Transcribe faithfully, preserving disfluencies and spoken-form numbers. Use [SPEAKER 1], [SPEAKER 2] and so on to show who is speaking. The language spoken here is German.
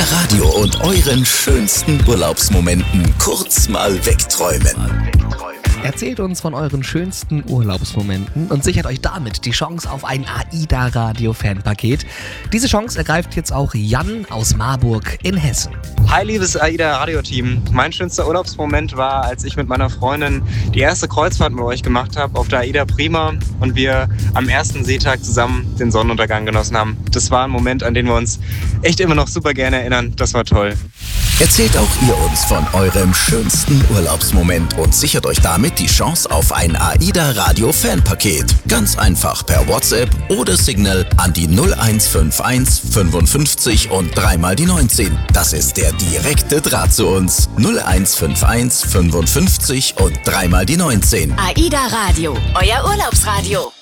[SPEAKER 1] AIDA Radio und euren schönsten Urlaubsmomenten kurz mal wegträumen.
[SPEAKER 2] Erzählt uns von euren schönsten Urlaubsmomenten und sichert euch damit die Chance auf ein AIDA Radio Fanpaket. Diese Chance ergreift jetzt auch Jan aus Marburg in Hessen.
[SPEAKER 3] Hi liebes AIDA Radio Team. Mein schönster Urlaubsmoment war, als ich mit meiner Freundin die erste Kreuzfahrt mit euch gemacht habe auf der AIDA Prima und wir am ersten Seetag zusammen den Sonnenuntergang genossen haben. Das war ein Moment, an den wir uns echt immer noch super gerne erinnern. Das war toll.
[SPEAKER 1] Erzählt auch ihr uns von eurem schönsten Urlaubsmoment und sichert euch damit die Chance auf ein AIDA Radio Fanpaket. Ganz einfach per WhatsApp oder Signal an die null eins fünf eins fünfundfünfzig und dreimal die neunzehn. Das ist der direkte Draht zu uns. null eins fünf eins fünfundfünfzig und dreimal die neunzehn.
[SPEAKER 4] AIDA Radio, euer Urlaubsradio.